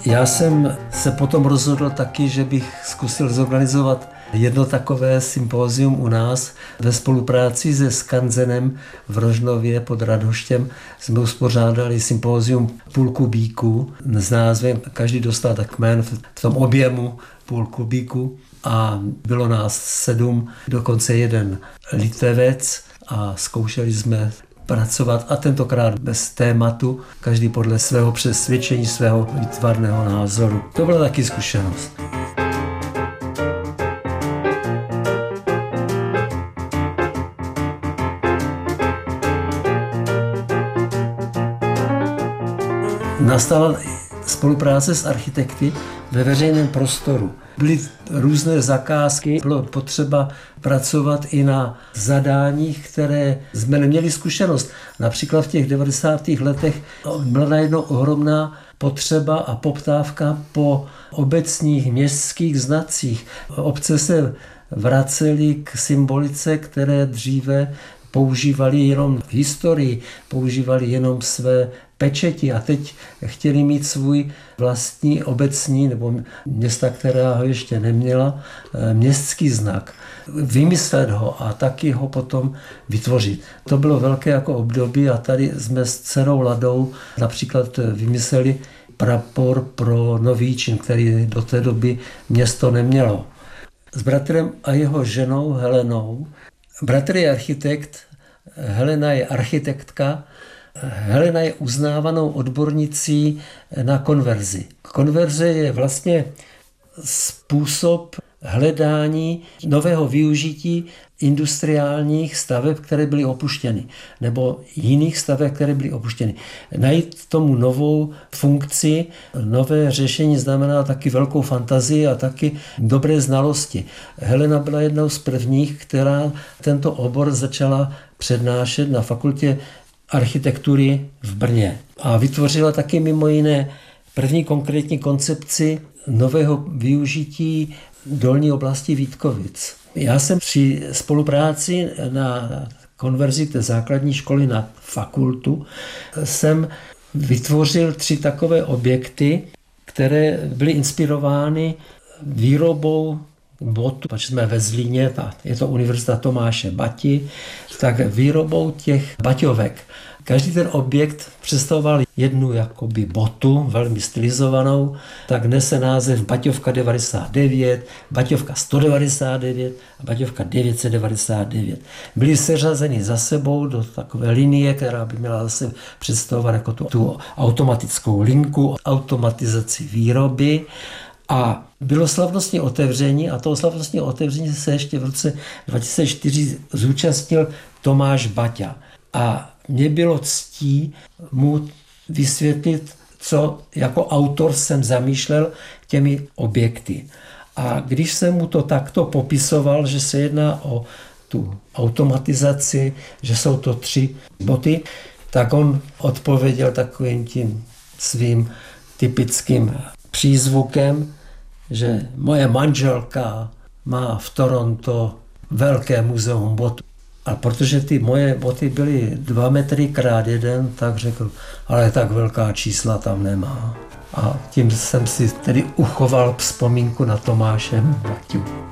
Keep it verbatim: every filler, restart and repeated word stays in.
Já jsem se potom rozhodl taky, že bych zkusil zorganizovat jedno takové sympózium u nás ve spolupráci se Skanzenem v Rožnově pod Radhoštěm. Jsme uspořádali sympózium půl kubíku s názvem Každý dostal tak jmén v tom objemu půl kubíku a bylo nás sedm, dokonce jeden Litvevec a zkoušeli jsme pracovat a tentokrát bez tématu, každý podle svého přesvědčení, svého výtvarného názoru. To byla taky zkušenost. Nastala spolupráce s architekty ve veřejném prostoru. Byly různé zakázky, bylo potřeba pracovat i na zadáních, které jsme neměli zkušenost. Například v těch devadesátých letech byla najednou ohromná potřeba a poptávka po obecních městských znacích. Obce se vracely k symbolice, které dříve používali jenom v historii, používali jenom své pečeti a teď chtěli mít svůj vlastní obecní nebo města, která ho ještě neměla, městský znak. Vymyslet ho a taky ho potom vytvořit. To bylo velké jako období a tady jsme s dcerou Ladou například vymysleli prapor pro Novíčin, který do té doby město nemělo. S bratrem a jeho ženou Helenou. Bratr je architekt, Helena je architektka. Helena je uznávanou odbornicí na konverzi. Konverze je vlastně způsob hledání nového využití industriálních staveb, které byly opuštěny, nebo jiných staveb, které byly opuštěny. Najít tomu novou funkci, nové řešení znamená taky velkou fantazii a taky dobré znalosti. Helena byla jednou z prvních, která tento obor začala přednášet na fakultě architektury v Brně. A vytvořila taky mimo jiné první konkrétní koncepci nového využití dolní oblasti Vítkovic. Já jsem při spolupráci na konverzi té základní školy na fakultu jsem vytvořil tři takové objekty, které byly inspirovány výrobou botu, protože jsme ve Zlíně, je to Univerzita Tomáše Bati, tak výrobou těch baťovek. Každý ten objekt představoval jednu jakoby botu, velmi stylizovanou, tak nese název baťovka devadesát devět, baťovka sto devadesát devět a baťovka devět set devadesát devět. Byly seřazeny za sebou do takové linie, která by měla zase představovat jako tu, tu automatickou linku, automatizaci výroby. A bylo slavnostní otevření a toho slavnostní otevření se ještě v roce dva tisíce čtyři zúčastnil Tomáš Baťa. A mě bylo ctí mu vysvětlit, co jako autor jsem zamýšlel těmi objekty. A když jsem mu to takto popisoval, že se jedná o tu automatizaci, že jsou to tři boty, tak on odpověděl takovým tím svým typickým přízvukem, že moje manželka má v Toronto velké muzeum botů. A protože ty moje boty byly dva metry krát jeden, tak řekl, ale tak velká čísla tam nemá. A tím jsem si tedy uchoval vzpomínku na Tomáše Baťu.